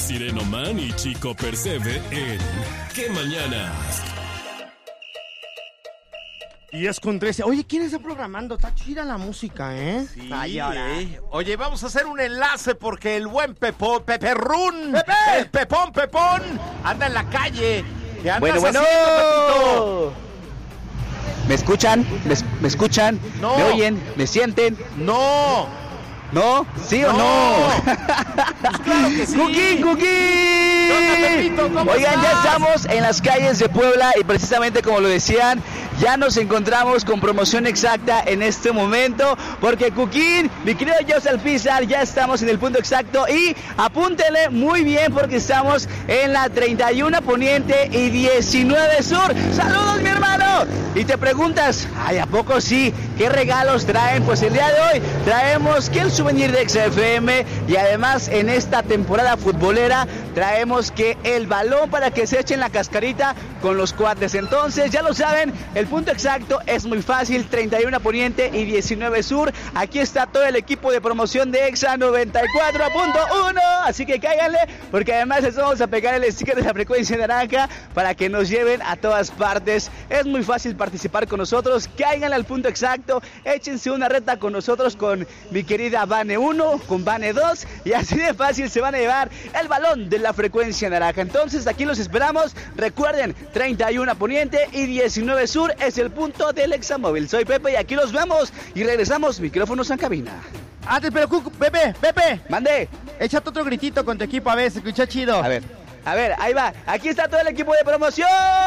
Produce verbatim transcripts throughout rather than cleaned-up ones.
Sireno Man y Chico Percebe en ¿Qué Mañanas? Y es con trece. Oye, ¿quién está programando? Está chida la música, ¿eh? Sí, Ay, ahora. eh. Oye, vamos a hacer un enlace porque el buen Pepo, Peperrún, ¡Pepe! el Pepón, Pepón, anda en la calle. ¿Qué andas Bueno, bueno. haciendo, Pepito? ¿Me escuchan? ¿Me, me escuchan? No. ¿Me oyen? ¿Me sienten? No. ¿No? ¿Sí o No. no? Pues claro que sí. ¡Cuquín, Cuquín! ¿Qué onda, Pepito? ¿Cómo Oigan, ya estás? estamos en las calles de Puebla y precisamente como lo decían, ya nos encontramos con promoción exacta en este momento, porque Cuquín, mi querido José Alpizar, ya estamos en el punto exacto y apúntele muy bien porque estamos en la treinta y uno Poniente y diecinueve Sur. ¡Saludos, mi hermano! Y te preguntas, ay, ¿a poco sí? ¿Qué regalos traen? Pues el día de hoy traemos que el souvenir de X F M y además en esta temporada futbolera traemos que el balón para que se echen la cascarita con los cuates. Entonces, ya lo saben, el punto exacto es muy fácil, treinta y uno Poniente y diecinueve Sur. Aquí está todo el equipo de promoción de Exa noventa y cuatro punto uno, así que cáiganle, porque además les vamos a pegar el sticker de la frecuencia naranja para que nos lleven a todas partes. Es muy fácil participar con nosotros, cáiganle al punto exacto, échense una reta con nosotros, con mi querida Vane uno, con Vane dos, y así de fácil se van a llevar el balón de la frecuencia naranja. Entonces, aquí los esperamos. Recuerden, treinta y uno Poniente y diecinueve Sur es el punto del Examóvil. Soy Pepe y aquí los vemos y regresamos micrófonos en cabina. Antes, pero Cucu, Pepe, Pepe, Mande. échate otro gritito con tu equipo, a ver, se escucha chido. A ver, a ver, ahí va. Aquí está todo el equipo de promoción.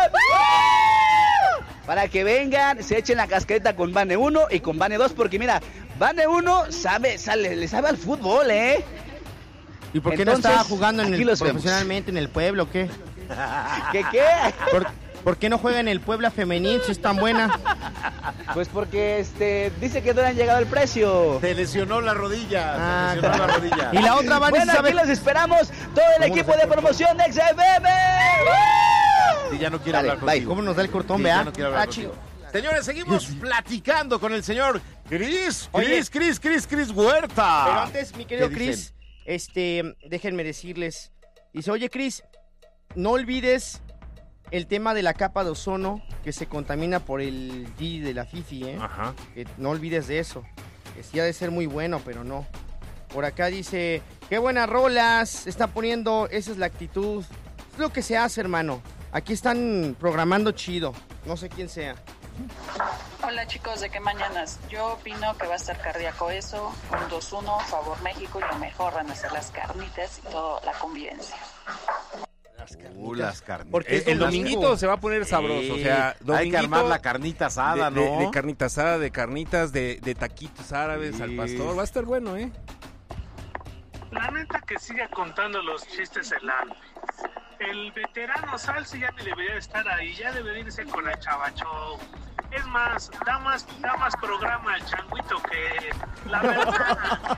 Para que vengan, se echen la casqueta con Vane uno y con Vane dos, porque mira, Vane uno sabe, sale, le sabe al fútbol, ¿eh? ¿Y por qué Entonces, no estaba jugando en aquí el, los vemos. profesionalmente en el Pueblo, qué? ¿Qué qué? ¿Por, por qué no juega en el Puebla femenil si es tan buena? Pues porque este dice que no le han llegado el precio. Se lesionó la rodilla. Ah, se lesionó la rodilla. Y la otra, Vane, Bueno, ¿sabe? aquí los esperamos, todo el ¿Cómo equipo nos de promoción de X F M. Sí, ya no quiero Dale, hablar bye. contigo. ¿Cómo nos da el cortón, Sí, vea? ya no quiero hablar Ah, contigo. chido. Señores, seguimos platicando con el señor Cris, Oye. Cris, Cris, Cris, Cris Huerta. Pero antes, mi querido ¿Qué Cris, dicen? este, déjenme decirles. Dice, oye, Cris, no olvides el tema de la capa de ozono que se contamina por el G de la Fifi, ¿eh? Ajá. Que no olvides de eso. Que sí ha de ser muy bueno, pero no. Por acá dice, qué buenas rolas está poniendo, esa es la actitud. Es lo que se hace, hermano. Aquí están programando chido. No sé quién sea. Hola chicos, ¿de qué mañanas? Yo opino que va a estar cardíaco eso, un dos uno, favor México, y lo mejor van a ser las carnitas y toda la convivencia. Las Uh, las carnitas. Porque El, el dominguito se va a poner sabroso, o sea, Sí, dominguito hay que armar la carnita asada, de, de- ¿no? de carnita asada, de carnitas, de, de taquitos árabes Sí. al pastor, va a estar bueno, ¿eh? La neta que siga contando los chistes el Albi. El veterano Salsi ya ni debería estar ahí, ya debería irse con la Chavacho. Es más, da más, da más programa al changuito que la verdad.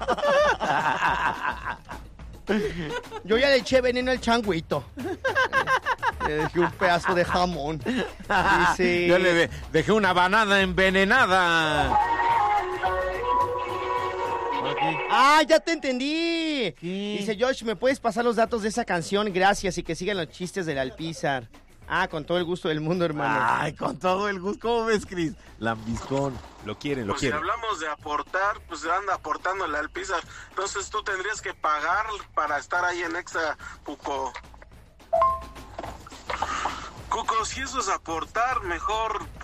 Yo ya le eché veneno al changuito. Le dejé un pedazo de jamón. Dice... Yo le de- dejé una banana envenenada. ¡Ah, ya te entendí! ¿Qué? Dice, Josh, ¿me puedes pasar los datos de esa canción? Gracias, y que sigan los chistes del Alpizar. Ah, con todo el gusto del mundo, hermano. Ay, con todo el gusto. ¿Cómo ves, Cris? Lambiscón. Lo quieren, lo Pues si quieren. hablamos de aportar, pues anda aportándole al Pizar. Entonces tú tendrías que pagar para estar ahí en Exa, Cuco. Cuco, si eso es aportar, mejor